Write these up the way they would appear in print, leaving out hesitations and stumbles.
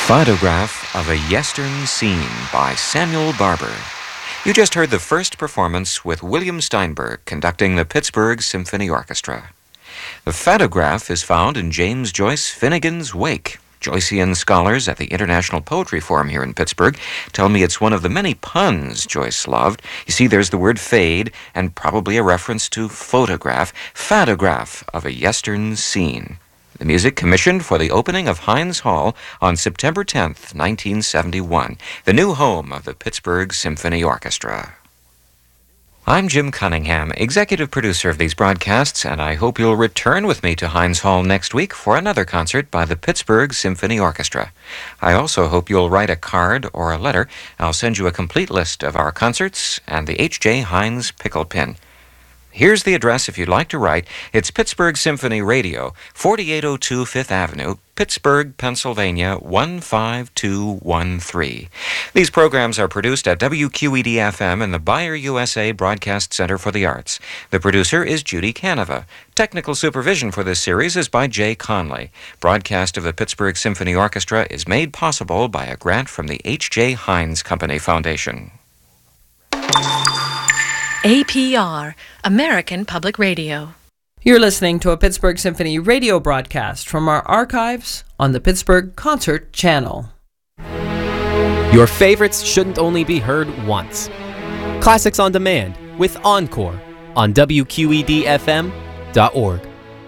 Photograph of a Yestern Scene by Samuel Barber. You just heard the first performance with William Steinberg conducting the Pittsburgh Symphony Orchestra. The photograph is found in James Joyce Finnegan's Wake. Joycean scholars at the International Poetry Forum here in Pittsburgh tell me it's one of the many puns Joyce loved. You see, there's the word fade and probably a reference to photograph of a Yestern Scene. The music commissioned for the opening of Heinz Hall on September 10th, 1971, the new home of the Pittsburgh Symphony Orchestra. I'm Jim Cunningham, executive producer of these broadcasts, and I hope you'll return with me to Heinz Hall next week for another concert by the Pittsburgh Symphony Orchestra. I also hope you'll write a card or a letter. I'll send you a complete list of our concerts and the H.J. Heinz pickle pin. Here's the address if you'd like to write. It's Pittsburgh Symphony Radio, 4802 Fifth Avenue, Pittsburgh, Pennsylvania, 15213. These programs are produced at WQED-FM in the Bayer USA Broadcast Center for the Arts. The producer is Judy Canova. Technical supervision for this series is by Jay Conley. Broadcast of the Pittsburgh Symphony Orchestra is made possible by a grant from the H.J. Heinz Company Foundation. APR, American Public Radio. You're listening to a Pittsburgh Symphony radio broadcast from our archives on the Pittsburgh Concert Channel. Your favorites shouldn't only be heard once. Classics on Demand with Encore on WQEDFM.org.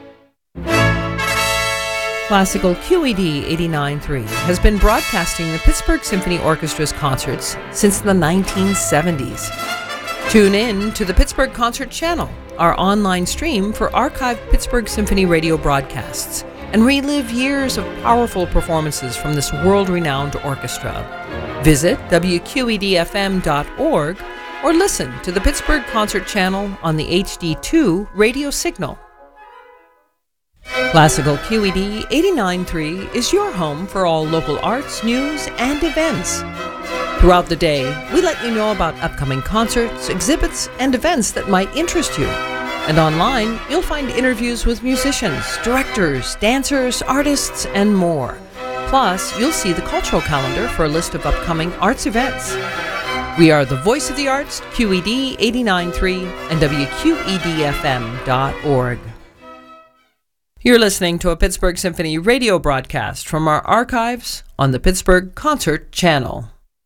Classical QED 89.3 has been broadcasting the Pittsburgh Symphony Orchestra's concerts since the 1970s. Tune in to the Pittsburgh Concert Channel, our online stream for archived Pittsburgh Symphony radio broadcasts, and relive years of powerful performances from this world-renowned orchestra. Visit WQEDFM.org or listen to the Pittsburgh Concert Channel on the HD2 radio signal. Classical QED 89.3 is your home for all local arts, news, and events. Throughout the day, we let you know about upcoming concerts, exhibits, and events that might interest you. And online, you'll find interviews with musicians, directors, dancers, artists, and more. Plus, you'll see the cultural calendar for a list of upcoming arts events. We are the voice of the arts, QED 89.3 and WQEDFM.org. You're listening to a Pittsburgh Symphony radio broadcast from our archives on the Pittsburgh Concert Channel.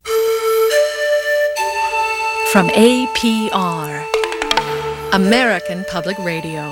From APR, American Public Radio.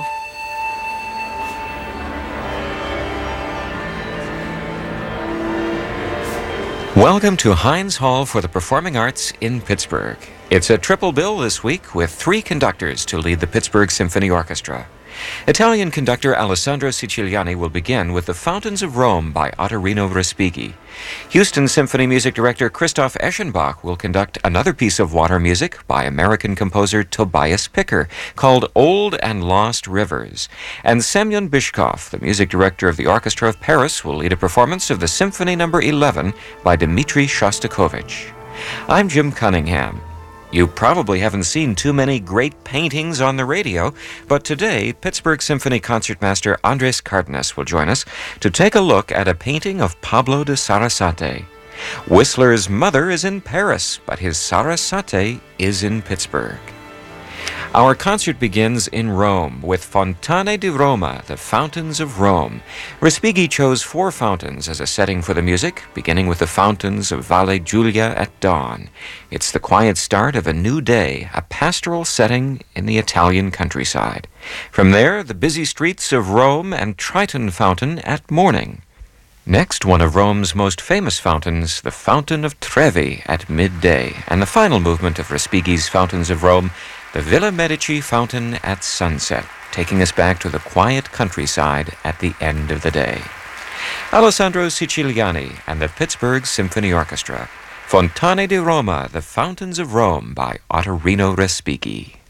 Welcome to Heinz Hall for the Performing Arts in Pittsburgh. It's a triple bill this week with 3 conductors to lead the Pittsburgh Symphony Orchestra. Italian conductor Alessandro Siciliani will begin with The Fountains of Rome by Ottorino Respighi. Houston Symphony Music Director Christoph Eschenbach will conduct another piece of water music by American composer Tobias Picker called Old and Lost Rivers. And Semyon Bishkov, the music director of the Orchestra of Paris, will lead a performance of the Symphony No. 11 by Dmitri Shostakovich. I'm Jim Cunningham. You probably haven't seen too many great paintings on the radio, but today, Pittsburgh Symphony concertmaster Andres Cardenas will join us to take a look at a painting of Pablo de Sarasate. Whistler's mother is in Paris, but his Sarasate is in Pittsburgh. Our concert begins in Rome with Fontane di Roma, the Fountains of Rome. Respighi chose 4 fountains as a setting for the music, beginning with the fountains of Valle Giulia at dawn. It's the quiet start of a new day, a pastoral setting in the Italian countryside. From there, the busy streets of Rome and Triton Fountain at morning. Next, one of Rome's most famous fountains, the Fountain of Trevi at midday, and the final movement of Respighi's Fountains of Rome, the Villa Medici Fountain at sunset, taking us back to the quiet countryside at the end of the day. Alessandro Siciliani and the Pittsburgh Symphony Orchestra, Fontane di Roma, The Fountains of Rome by Ottorino Respighi.